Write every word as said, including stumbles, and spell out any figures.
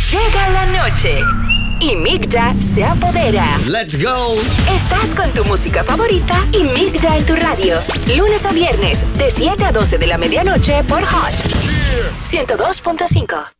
Llega la noche y Migda se apodera. ¡Let's go! Estás con tu música favorita y Migda en tu radio. Lunes a viernes, de siete a doce de la medianoche por Hot ciento dos punto cinco.